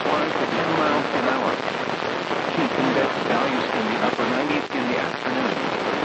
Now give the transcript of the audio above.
climb to 10 miles an hour. Heat index values in the upper 90s in the afternoon.